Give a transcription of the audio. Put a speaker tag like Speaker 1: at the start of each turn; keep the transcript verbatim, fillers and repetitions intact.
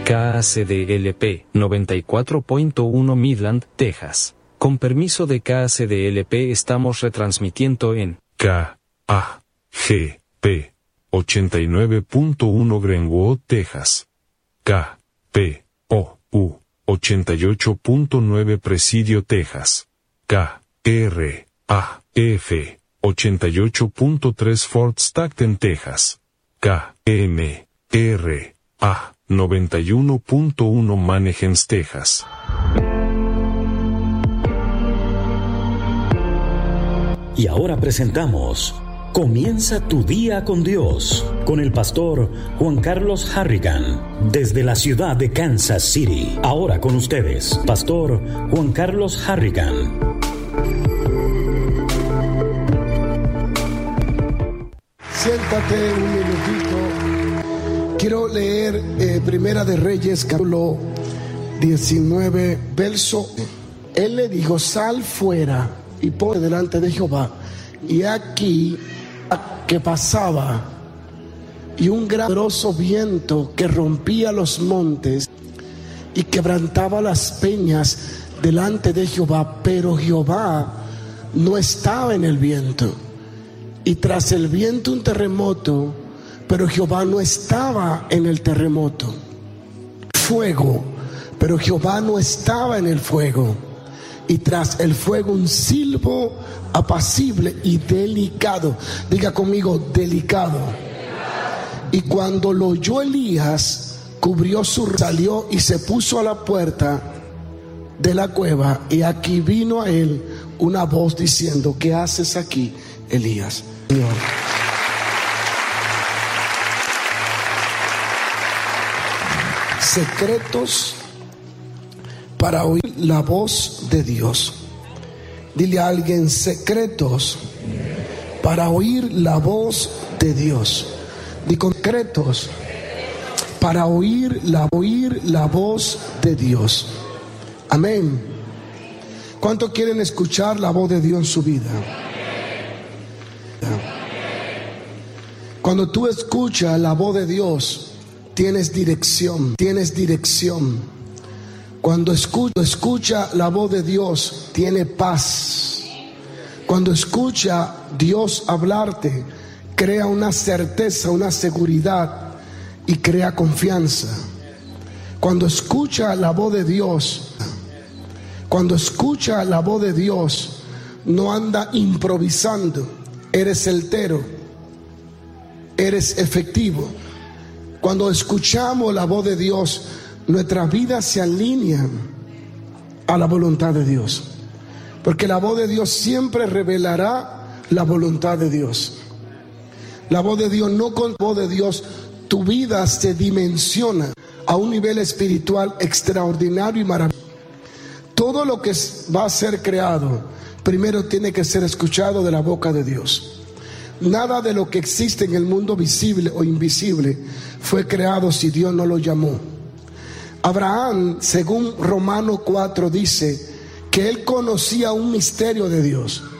Speaker 1: K A C D L P noventa y cuatro punto uno Midland, Texas. Con permiso de K A C D L P estamos retransmitiendo en
Speaker 2: K A G P ochenta y nueve punto uno Greenwood, Texas. K P O U ochenta y ocho punto nueve Presidio, Texas. K R A F ochenta y ocho punto tres Fort Stockton, Texas. K M R A noventa y uno punto uno Manahems, Texas.
Speaker 3: Y ahora presentamos Comienza tu día con Dios, con el pastor Juan Carlos Harrigan, desde la ciudad de Kansas City. Ahora con ustedes, pastor Juan Carlos Harrigan.
Speaker 4: Siéntate un minutito. Quiero leer eh, Primera de Reyes, capítulo diecinueve, verso. Él le dijo: sal fuera y ponte delante de Jehová. Y aquí que pasaba, y un gran poderoso viento que rompía los montes y quebrantaba las peñas delante de Jehová, pero Jehová no estaba en el viento. Y tras el viento un terremoto, pero Jehová no estaba en el terremoto. Fuego, pero Jehová no estaba en el fuego. Y tras el fuego un silbo apacible y delicado. Diga conmigo: delicado. Y cuando lo oyó Elías, cubrió su, salió y se puso a la puerta de la cueva. Y aquí vino a él una voz diciendo: ¿qué haces aquí, Elías? Señor. Secretos para oír la voz de Dios. Dile a alguien: secretos para oír la voz de Dios. Digo: secretos para oír la, oír la voz de Dios. Amén. ¿Cuántos quieren escuchar la voz de Dios en su vida? Cuando tú escuchas la voz de Dios, tienes dirección, tienes dirección. Cuando escucha, escucha la voz de Dios, tiene paz. Cuando escucha Dios hablarte, crea una certeza, una seguridad y crea confianza. Cuando escucha la voz de Dios, cuando escucha la voz de Dios, no anda improvisando, eres certero, eres efectivo. Cuando escuchamos la voz de Dios, nuestras vidas se alinean a la voluntad de Dios, porque la voz de Dios siempre revelará la voluntad de Dios. La voz de Dios, no con la voz de Dios, tu vida se dimensiona a un nivel espiritual extraordinario y maravilloso. Todo lo que va a ser creado, primero tiene que ser escuchado de la boca de Dios. Nada de lo que existe en el mundo visible o invisible fue creado si Dios no lo llamó. Abraham, según Romanos cuatro, dice que él conocía un misterio de Dios.